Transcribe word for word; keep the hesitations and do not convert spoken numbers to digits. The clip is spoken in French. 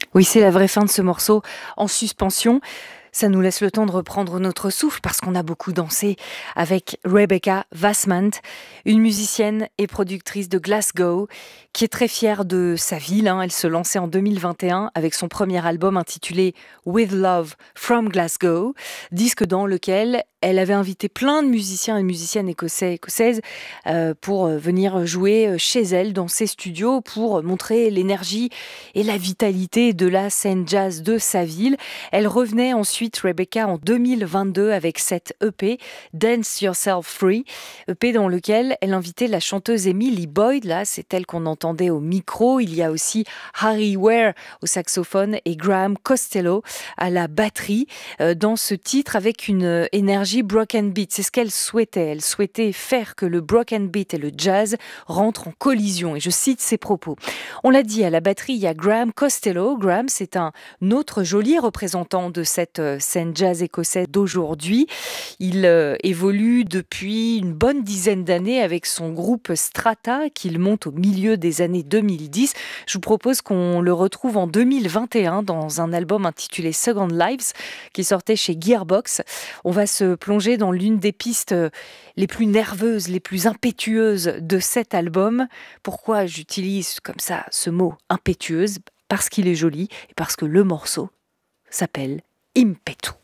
Oui, c'est la vraie fin de ce morceau en suspension. Ça nous laisse le temps de reprendre notre souffle parce qu'on a beaucoup dansé avec Rebecca Vassmant, une musicienne et productrice de Glasgow qui est très fière de sa ville, hein. Elle se lançait en deux mille vingt et un avec son premier album intitulé With Love from Glasgow, disque dans lequel elle avait invité plein de musiciens et musiciennes écossais, écossaises euh, pour venir jouer chez elle dans ses studios pour montrer l'énergie et la vitalité de la scène jazz de sa ville. Elle revenait ensuite, Rebecca, en deux mille vingt-deux avec cette E P, Dance Yourself Free, E P dans lequel elle invitait la chanteuse Emily Boyd, là c'est elle qu'on entendait au micro. Il y a aussi Harry Ware au saxophone et Graham Costello à la batterie euh, dans ce titre avec une énergie broken beat. C'est ce qu'elle souhaitait. Elle souhaitait faire que le broken beat et le jazz rentrent en collision. Et je cite ses propos. On l'a dit, à la batterie, il y a Graham Costello. Graham, c'est un autre joli représentant de cette scène jazz écossaise d'aujourd'hui. Il euh, évolue depuis une bonne dizaine d'années avec son groupe Strata qu'il monte au milieu des années deux mille dix. Je vous propose qu'on le retrouve en deux mille vingt et un dans un album intitulé Second Lives qui sortait chez Gearbox. On va se plonger dans l'une des pistes les plus nerveuses, les plus impétueuses de cet album. Pourquoi j'utilise comme ça ce mot impétueuse? Parce qu'il est joli et parce que le morceau s'appelle Impetu.